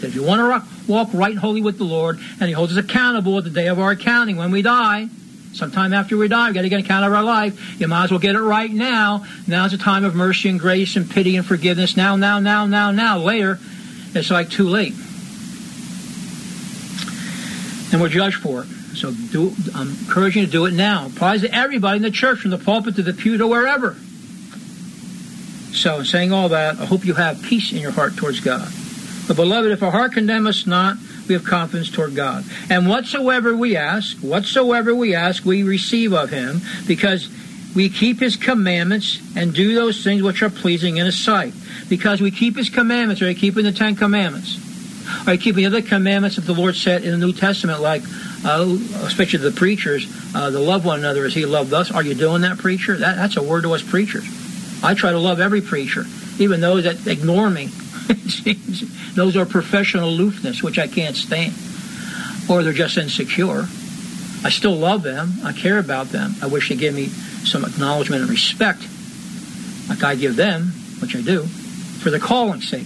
If you want to walk right and holy with the Lord, and He holds us accountable at the day of our accounting when we die, sometime after we die, we've got to get an account of our life. You might as well get it right now. Now's a time of mercy and grace and pity and forgiveness. Now. Later, it's like too late. And we're judged for it. So I'm encouraging you to do it now. Applies to everybody in the church, from the pulpit to the pew to wherever. So in saying all that, I hope you have peace in your heart towards God. But beloved, if our heart condemn us not, we have confidence toward God. And whatsoever we ask, we receive of Him, because we keep His commandments and do those things which are pleasing in His sight. Because we keep His commandments. Are you keeping the 10 Commandments? Are you keeping the other commandments that the Lord said in the New Testament, like, especially the preachers, to love one another as He loved us? Are you doing that, preacher? That's a word to us preachers. I try to love every preacher, even those that ignore me. Those are professional aloofness, which I can't stand. Or they're just insecure. I still love them. I care about them. I wish they give me some acknowledgement and respect, like I give them, which I do, for the calling's sake.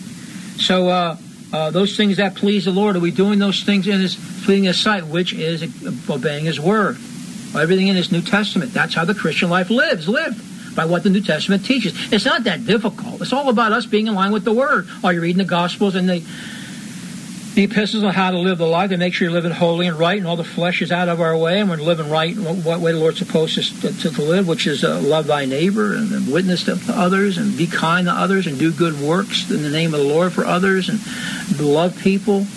So those things that please the Lord, are we doing those things in His pleasing His sight, which is obeying His word? Everything in His New Testament. That's how the Christian life lived by what the New Testament teaches. It's not that difficult. It's all about us being in line with the Word. Are you reading the Gospels and the epistles on how to live the life, to make sure you're living holy and right, and all the flesh is out of our way, and we're living right what way the Lord's supposed us to live, which is love thy neighbor and witness to others and be kind to others and do good works in the name of the Lord for others and love people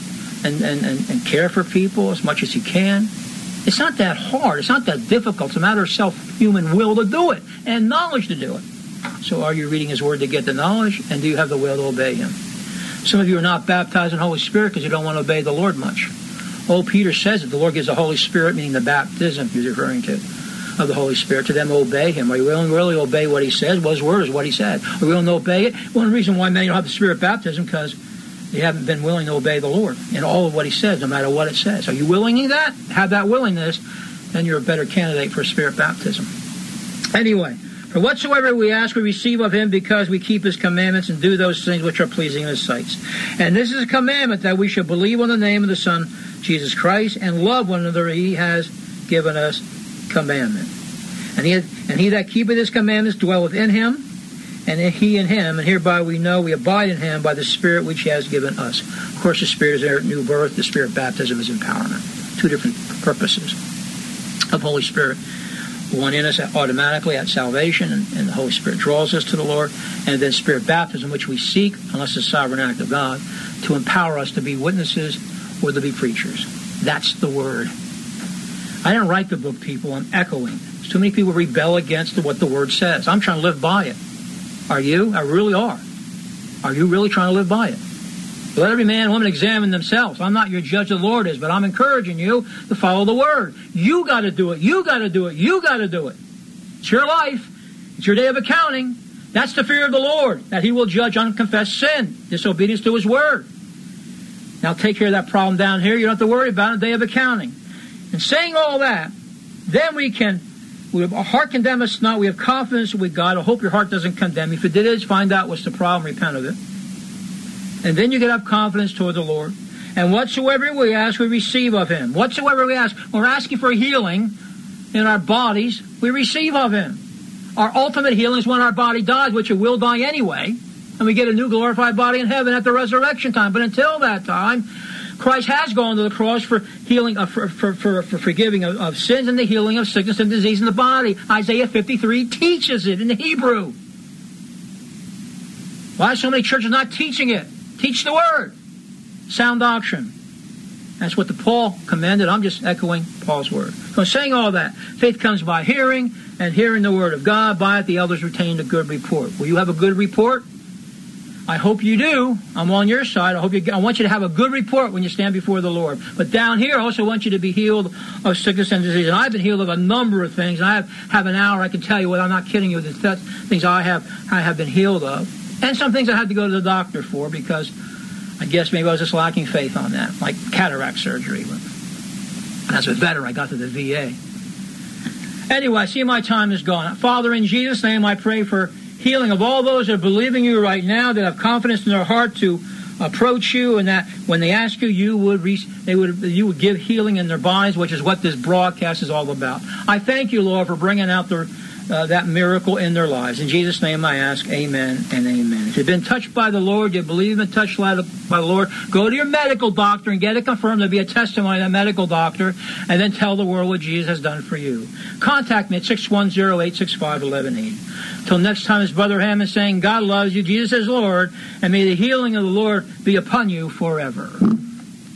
and care for people as much as you can. It's not that hard. It's not that difficult. It's a matter of human will to do it and knowledge to do it. So are you reading His Word to get the knowledge, and do you have the will to obey Him? Some of you are not baptized in the Holy Spirit because you don't want to obey the Lord much. Peter says that the Lord gives the Holy Spirit, meaning the baptism He's referring to, of the Holy Spirit, to them obey Him. Are you willing to really obey what He says? Well, His Word is what He said. Are you willing to obey it? One reason why many don't have the Spirit baptism, because they haven't been willing to obey the Lord in all of what He says, no matter what it says. Are you willing to that? Have that willingness, then you're a better candidate for Spirit baptism. Anyway, for whatsoever we ask, we receive of Him, because we keep His commandments and do those things which are pleasing in His sight. And this is a commandment, that we should believe on the name of the Son, Jesus Christ, and love one another. He has given us commandment. And he that keepeth His commandments dwelleth in Him, and He in Him, and hereby we know we abide in Him by the Spirit which He has given us. Of course, the Spirit is our new birth. The Spirit baptism is empowerment. Two different purposes of Holy Spirit. One in us automatically at salvation, and the Holy Spirit draws us to the Lord. And then Spirit baptism, which we seek, unless it's a sovereign act of God, to empower us to be witnesses or to be preachers. That's the Word. I didn't write the book, people. I'm echoing. Too many people rebel against what the Word says. I'm trying to live by it. Are you? I really are. Are you really trying to live by it? Let every man and woman examine themselves. I'm not your judge, the Lord is, but I'm encouraging you to follow the Word. You got to do it. You got to do it. You got to do it. It's your life. It's your day of accounting. That's the fear of the Lord, that He will judge unconfessed sin, disobedience to His Word. Now take care of that problem down here. You don't have to worry about it in the day of accounting. And saying all that, then our heart condemn us not. We have confidence with God. I hope your heart doesn't condemn you. If it did, find out what's the problem, repent of it. And then you can have confidence toward the Lord. And whatsoever we ask, we receive of Him. Whatsoever we ask, when we're asking for healing in our bodies, we receive of Him. Our ultimate healing is when our body dies, which it will die anyway, and we get a new glorified body in heaven at the resurrection time. But until that time, Christ has gone to the cross for healing, for forgiving of sins and the healing of sickness and disease in the body. Isaiah 53 teaches it in the Hebrew. Why are so many churches not teaching it? Teach the Word. Sound doctrine. That's what the Paul commanded. I'm just echoing Paul's word. So saying all that, faith comes by hearing, and hearing the Word of God. By it the elders retained a good report. Will you have a good report? I hope you do. I'm on your side. I want you to have a good report when you stand before the Lord. But down here, I also want you to be healed of sickness and disease. And I've been healed of a number of things. I have an hour I can tell you, I'm not kidding you, the things I have been healed of. And some things I had to go to the doctor for, because I guess maybe I was just lacking faith on that, like cataract surgery. And as a veteran, I got to the VA. Anyway, I see my time is gone. Father, in Jesus' name, I pray for healing of all those that are believing you right now, that have confidence in their heart to approach you, and that when they ask you, you would give healing in their bodies, which is what this broadcast is all about. I thank you, Lord, for bringing out that miracle in their lives. In Jesus' name I ask, amen and amen. If you've been touched by the Lord, you believe you've been touched by the Lord, go to your medical doctor and get it confirmed. There'll be a testimony of that medical doctor, and then tell the world what Jesus has done for you. Contact me at 610-865-1180. Till next time, it's Brother Hammond saying, God loves you, Jesus is Lord, and may the healing of the Lord be upon you forever.